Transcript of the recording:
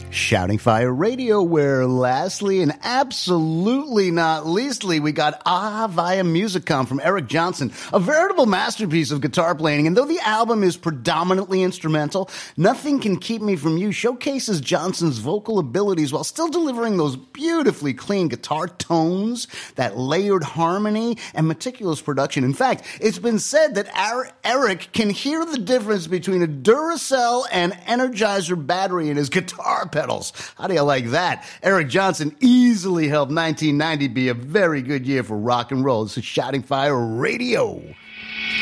Shouting Fire Radio, where lastly and absolutely not leastly, we got Via Musicom from Eric Johnson, a veritable masterpiece of guitar playing. And though the album is predominantly instrumental, Nothing Can Keep Me From You showcases Johnson's vocal abilities while still delivering those beautifully clean guitar tones, that layered harmony, and meticulous production. In fact, it's been said that Eric can hear the difference between a Duracell and Energizer battery in his guitar pedals. How do you like that? Eric Johnson easily helped 1990 be a very good year for rock and roll. This is Shouting Fire Radio.